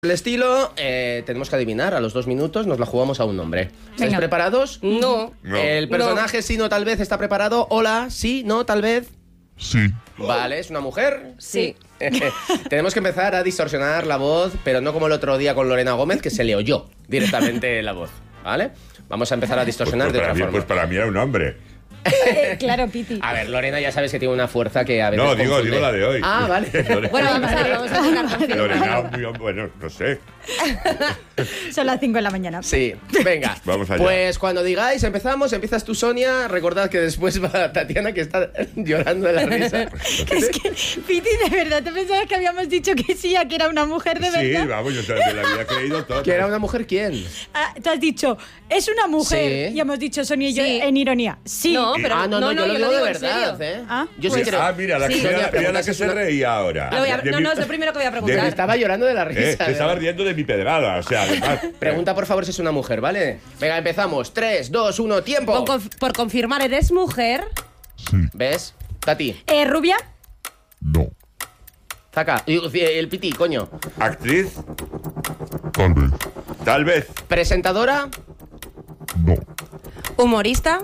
El estilo, tenemos que adivinar a los 2 minutos, nos la jugamos a un nombre. ¿Estáis Venga. preparados? No. El personaje sí, no, tal vez está preparado. Hola, sí, no, tal vez. Sí. Vale, ¿es una mujer? Sí. Tenemos que empezar a distorsionar la voz, pero no como el otro día con Lorena Gómez, que se le oyó directamente la voz, ¿vale? Vamos a empezar a distorsionar de otra forma. Pues para mí era un hombre. Claro, Piti. A ver, Lorena ya sabes que tiene una fuerza que a veces No, digo confunde. la de hoy. Ah, vale. Bueno, vamos a tocar Lorena, bueno, no sé. Son las 5 de la mañana. Sí, venga. Vamos allá. Pues cuando digáis, empezamos, empiezas tú, Sonia. Recordad que después va Tatiana, que está llorando de la risa. Es que, Piti, de verdad, ¿te pensabas que habíamos dicho que sí, a que era una mujer de Sí, verdad? vamos, yo me la había creído todo. ¿Que era una mujer quién? Ah, tú has dicho, es una mujer. Sí. Y hemos dicho Sonia y yo Sí. en ironía. Sí. No, pero Ah, no, yo lo digo de en verdad, serio. ¿eh? Ah, Yo pues- sí creo. Ah, mira, la que, Sí. era, Sonia, era la pregunta que si se es una- reía ahora. No, es lo primero que voy a preguntar. Estaba llorando de la risa. Se de estaba verdad. riendo de mi pedrada, o sea, además. Pregunta, por favor, si es una mujer, ¿vale? Venga, empezamos. 3, 2, 1, tiempo. Por confirmar, ¿eres mujer? Sí. ¿Ves? Tati, ¿Rubia? No. Zaca, el Piti, coño. ¿Actriz? Tal vez. Tal vez. ¿Presentadora? No. ¿Humorista?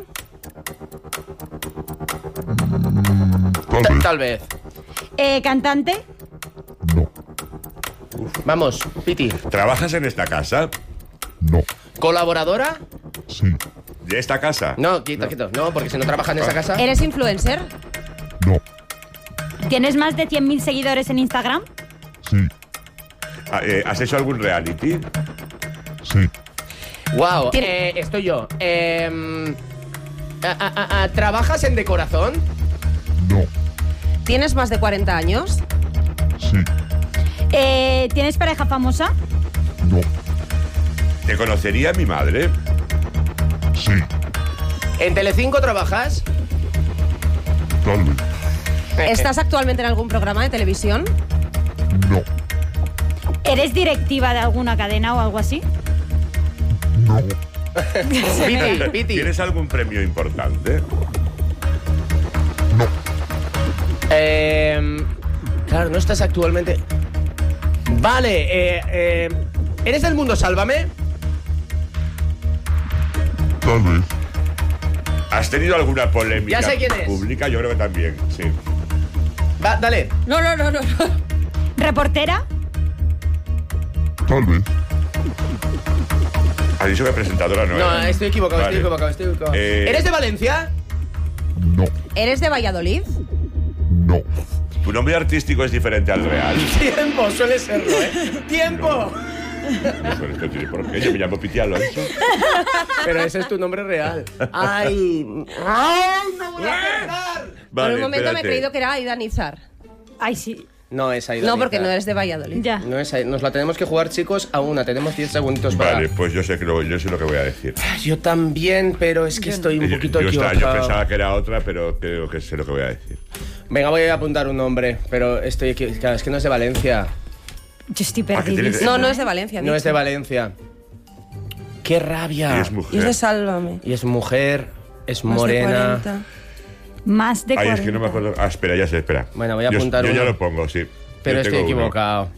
Tal vez. ¿Cantante? No. Vamos, Piti. ¿Trabajas en esta casa? No. ¿Colaboradora? Sí. ¿De esta casa? No, quieto. No, porque si no trabaja en esa casa. ¿Eres influencer? No. ¿Tienes más de 100.000 seguidores en Instagram? Sí. ¿Has hecho algún reality? Sí. Wow, Tiene- estoy yo. ¿Trabajas en decoración? No. ¿Tienes más de 40 años? Sí. ¿Tienes pareja famosa? No. ¿Te conocería mi madre? Sí. ¿En Telecinco trabajas? Tal vez. ¿Estás actualmente en algún programa de televisión? No. ¿Eres directiva de alguna cadena o algo así? No. Piti. ¿Tienes algún premio importante? No. Claro, no estás actualmente. Vale, ¿eres del mundo Sálvame? Tal vez. ¿Has tenido alguna polémica Ya sé quién es. pública? Yo creo que también, sí. Va, dale. No. ¿Reportera? Tal vez. ¿Has dicho que presentadora no No, era? estoy equivocado, Vale. estoy equivocado. ¿Eres de Valencia? No. ¿Eres de Valladolid? No. ¿Tu nombre artístico es diferente al real? Tiempo, suele serlo, ¿eh? ¡Tiempo! No suele ser, tiene por qué. Yo me llamo Piti Alonso. Pero ese es tu nombre real. ¡Ay! ¡No voy a acertar! Por un momento me he espérate. creído que era Aida Nizar. Ay, sí. No es ahí. No, porque no eres de Valladolid. Ya. No es ahí. Nos la tenemos que jugar, chicos, a una. Tenemos 10 segunditos para. Vale, pues yo sé lo que voy a decir. Yo también, pero es que estoy un poquito yo equivocado. pensaba que era otra, pero creo que sé lo que voy a decir. Venga, voy a apuntar un nombre, pero estoy equivocado. Claro, es que no es de Valencia. Yo estoy que tiene perdida. que- No es de Valencia. No es de dicho. Valencia. ¡Qué rabia! Y es Y mujer. es de Sálvame. Y es mujer, es Más de morena. 40. Más de 40. Ay, es que no me acuerdo. Ah, espera, ya sé, espera. Bueno, voy a apuntar Yo ya uno. lo pongo, sí. Pero Yo estoy tengo uno. equivocado.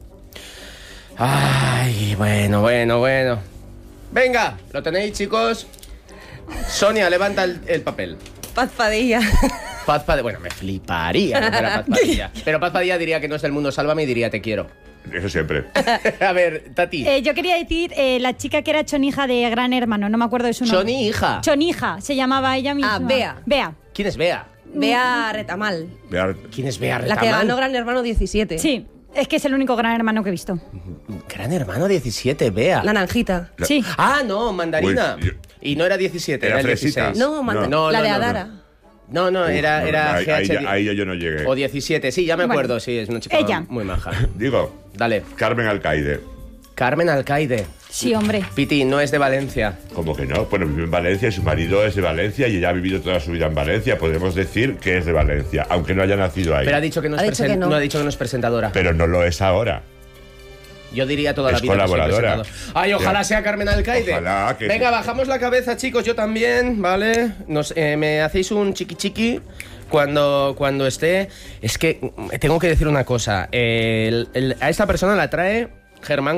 Ay, bueno. Venga, ¿lo tenéis, chicos? Sonia, levanta el papel. Paz Padilla. Paz Padilla. Bueno, me fliparía que fuera Paz Padilla. Pero Paz Padilla diría que no es del mundo Sálvame y diría te quiero. Eso siempre. A ver, Tati. Yo quería decir la chica que era chonija de Gran Hermano, no me acuerdo de su nombre. Choni, hija. Chonija, se llamaba ella misma. Bea. Bea. ¿Quién es Bea? Bea Retamal. ¿Quién es Bea La Retamal? que ganó Gran Hermano 17. Sí, es que es el único Gran Hermano que he visto. Gran Hermano 17, Bea. La Naranjita. Sí. Ah, no, mandarina. Uy, yo- Y no era 17, Era era el fresita. 16. No, No, la no, de no, Adara. No, era ahí, GH. ahí yo no llegué. O 17, sí, ya me Bueno, acuerdo, sí, es una chica ella. muy maja. Digo, Dale. Carmen Alcaide. Carmen Alcaide. Sí, hombre. Piti, no es de Valencia. ¿Cómo que no? Bueno, vive en Valencia y su marido es de Valencia y ella ha vivido toda su vida en Valencia. Podemos decir que es de Valencia, aunque no haya nacido ahí. Pero ha dicho que no es, Ha dicho que no. no ha dicho que no es presentadora. Pero no lo es ahora. Yo diría toda la Es vida que soy colaboradora. presentador. Ay, ojalá Ya. sea Carmen Alcaide. Ojalá que Venga, sí. bajamos la cabeza, chicos, yo también, ¿vale? Me hacéis un chiqui cuando esté. Es que tengo que decir una cosa. A esta persona la trae Germán